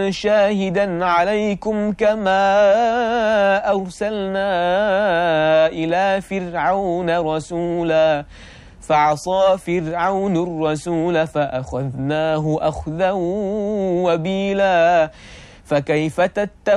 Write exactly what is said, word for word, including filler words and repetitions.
شاهدا عليكم كما أرسلنا إلى فرعون رسولا فعصى فرعون الرسول فأخذناه أخذا وبيلا فكيف تتقون